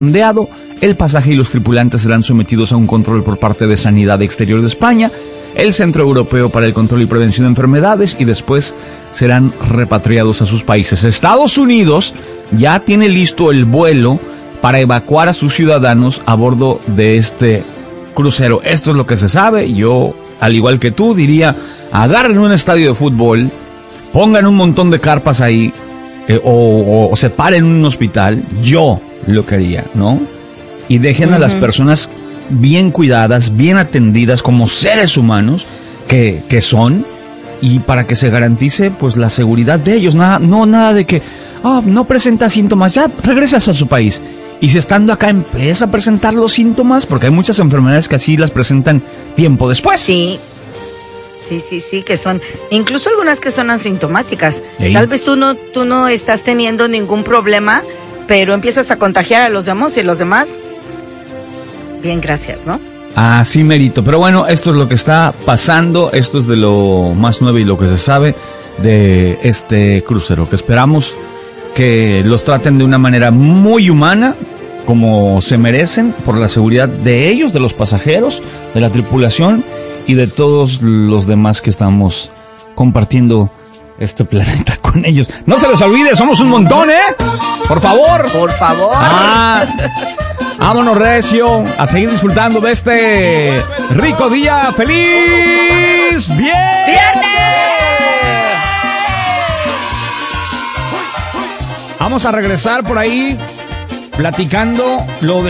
redondeado, el pasaje y los tripulantes serán sometidos a un control por parte de Sanidad Exterior de España, el Centro Europeo para el Control y Prevención de Enfermedades, y después serán repatriados a sus países. Estados Unidos ya tiene listo el vuelo para evacuar a sus ciudadanos a bordo de este crucero. Esto es lo que se sabe. Yo, al igual que tú, diría, agarren un estadio de fútbol, pongan un montón de carpas ahí, o separen un hospital. Yo lo quería, ¿no? Y dejen a las personas bien cuidadas, bien atendidas como seres humanos que son, y para que se garantice pues la seguridad de ellos. Nada de que no presenta síntomas, ya regresas a su país. Y si estando acá empieza a presentar los síntomas, porque hay muchas enfermedades que así las presentan tiempo después. Sí, que son, incluso algunas que son asintomáticas. ¿Sí? Tal vez tú no estás teniendo ningún problema, pero empiezas a contagiar a los demás y los demás, bien, gracias, ¿no? Así merito. Pero bueno, esto es lo que está pasando, esto es de lo más nuevo y lo que se sabe de este crucero, que esperamos que los traten de una manera muy humana, como se merecen, por la seguridad de ellos, de los pasajeros, de la tripulación y de todos los demás que estamos compartiendo este planeta con ellos. No se les olvide, somos un montón, ¿eh? Por favor. Por favor. Vámonos, recio, a seguir disfrutando de este rico día. ¡Feliz viernes! Vamos a regresar por ahí platicando lo de